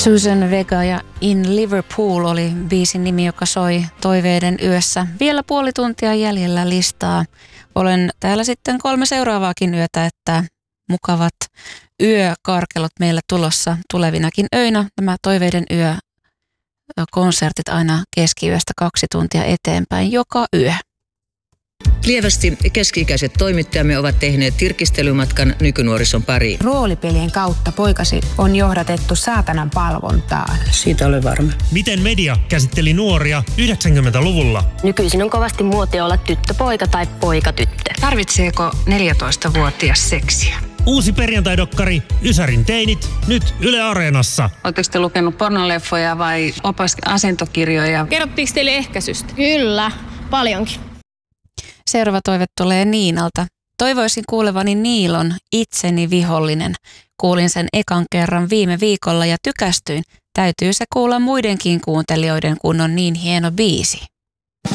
Susan Vega ja In Liverpool oli biisin nimi, joka soi Toiveiden yössä. Vielä puoli tuntia jäljellä listaa. Olen täällä sitten 3 seuraavaakin yötä, että mukavat yökarkelot meille tulossa tulevinakin öinä. Nämä Toiveiden yö konsertit aina keskiyöstä 2 tuntia eteenpäin joka yö. Lievästi keski-ikäiset toimittajamme ovat tehneet tirkistelymatkan nykynuorison pariin. Roolipelien kautta poikasi on johdatettu saatanan palvontaan. Siitä olen varma. Miten media käsitteli nuoria 90-luvulla? Nykyisin on kovasti muotia olla tyttöpoika tai poikatyttö. Tarvitseeko 14-vuotias seksiä? Uusi perjantaidokkari Ysärin teinit nyt Yle Areenassa. Oletteko te lukenut pornoleffoja vai asentokirjoja? Kerrottiinko teille ehkäisystä? Kyllä, paljonkin. Seuraava toive tulee Niinalta. Toivoisin kuulevani Niilon Itseni vihollinen. Kuulin sen ekan kerran viime viikolla ja tykästyin. Täytyy se kuulla muidenkin kuuntelijoiden, kun on niin hieno biisi.